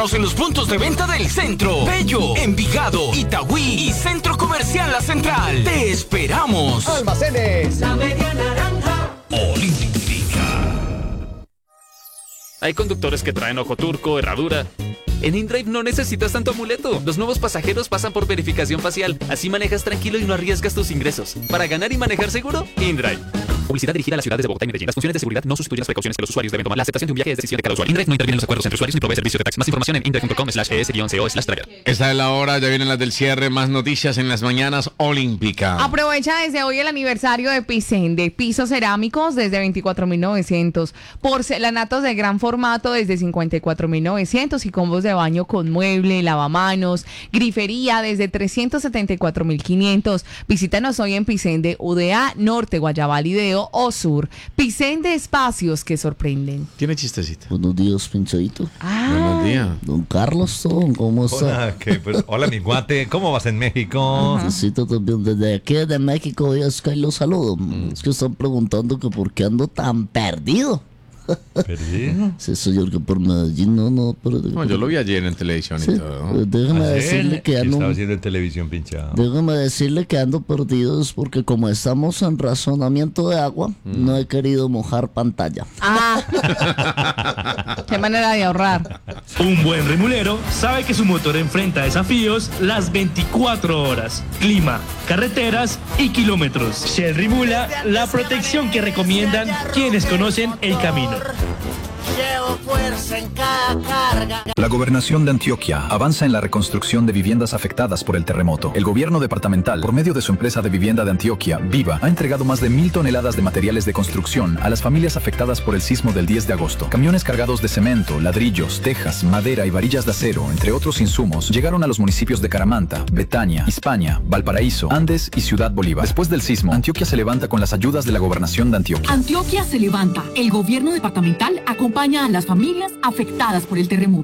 En los puntos de venta del centro, Bello, Envigado, Itagüí y Centro Comercial La Central. ¡Te esperamos! Almacenes La Media Naranja. Olímpica. Hay conductores que traen ojo turco, herradura. En InDrive no necesitas tanto amuleto. Los nuevos pasajeros pasan por verificación facial. Así manejas tranquilo y no arriesgas tus ingresos. Para ganar y manejar seguro, InDrive. Publicidad dirigida a las ciudades de Bogotá y Medellín. Las funciones de seguridad no sustituyen las precauciones que los usuarios deben tomar. La aceptación de un viaje es decisión de cada usuario. InDrive no interviene en los acuerdos entre usuarios ni provee servicio de taxi. Más información en indrive.com/es-co/tracker. Esta es la hora, ya vienen las del cierre, más noticias en las mañanas Olímpica. Aprovecha desde hoy el aniversario de Picende, pisos cerámicos desde 24.900, porcelanatos de gran formato desde 54.900 y combos de baño con mueble, lavamanos, grifería desde 374.500. Visítanos hoy en Picende, UDA, Norte, Guayabal y Deo o Sur. Picende, espacios que sorprenden. Tiene chistecito. Buenos días, Pinchadito. Buenos días. Don Carlos, ¿cómo está? Hola, hola, mi guate. ¿Cómo vas en México? Necesito también desde aquí, desde México, es que los saludo. Es que están preguntando que por qué ando tan perdido. ¿Perdido? Sí, señor, que por Medellín, pero... No, yo lo vi ayer en televisión y sí, todo. déjeme decirle que ¿Qué ando... estaba haciendo en televisión, pinchado? Déjeme decirle que ando perdido es porque como estamos en razonamiento de agua, no he querido mojar pantalla. Qué manera de ahorrar. Un buen remulero sabe que su motor enfrenta desafíos las 24 horas. Clima, carreteras y kilómetros. Shell Rimula, la protección que recomiendan quienes conocen el camino. Llevo fuerza en cada carga. La Gobernación de Antioquia avanza en la reconstrucción de viviendas afectadas por el terremoto. El gobierno departamental, por medio de su empresa de vivienda de Antioquia, Viva, ha entregado más de 1.000 toneladas de materiales de construcción a las familias afectadas por el sismo del 10 de agosto. Camiones cargados de cemento, ladrillos, tejas, madera y varillas de acero, entre otros insumos, llegaron a los municipios de Caramanta, Betania, Hispania, Valparaíso, Andes y Ciudad Bolívar. Después del sismo, Antioquia se levanta con las ayudas de la Gobernación de Antioquia. Antioquia se levanta. El gobierno departamental acompaña a las familias afectadas por el terremoto.